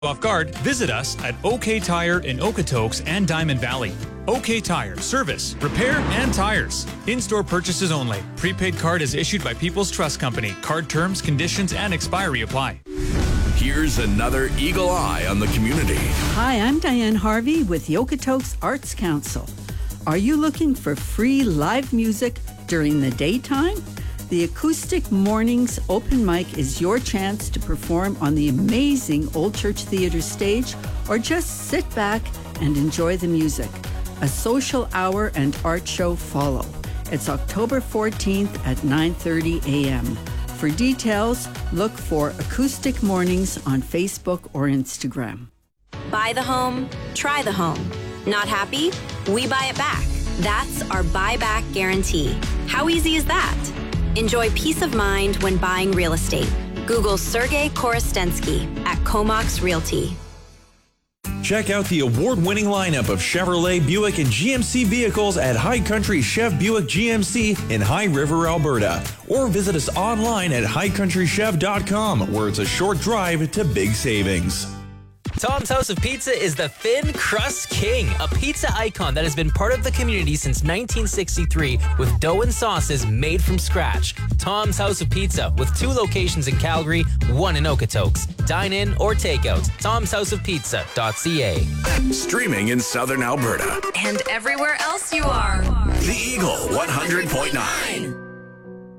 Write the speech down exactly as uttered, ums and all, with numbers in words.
Off guard, visit us at OK Tire in Okotoks and Diamond Valley. OK Tire, service, repair, and tires. In-store purchases only. Prepaid card is issued by People's Trust Company. Card terms, conditions, and expiry apply. Here's another Eagle Eye on the community. Hi, I'm Diane Harvey with the Okotoks Arts Council. Are you looking for free live music during the daytime? The Acoustic Mornings Open Mic is your chance to perform on the amazing Old Church Theatre stage or just sit back and enjoy the music. A social hour and art show follow. It's October fourteenth at nine thirty a.m. For details, look for Acoustic Mornings on Facebook or Instagram. Buy the home, try the home. Not happy? We buy it back. That's our buyback guarantee. How easy is that? Enjoy peace of mind when buying real estate. Google Sergey Korostensky at Comox Realty. Check out the award-winning lineup of Chevrolet, Buick, and G M C vehicles at High Country Chev Buick G M C in High River, Alberta. Or visit us online at high country chev dot com, where it's a short drive to big savings. Tom's House of Pizza is the Thin Crust King, a pizza icon that has been part of the community since nineteen sixty-three with dough and sauces made from scratch. Tom's House of Pizza with two locations in Calgary, one in Okotoks. Dine in or take out. toms house of pizza dot c a. Streaming in southern Alberta. And everywhere else you are. The Eagle one hundred point nine.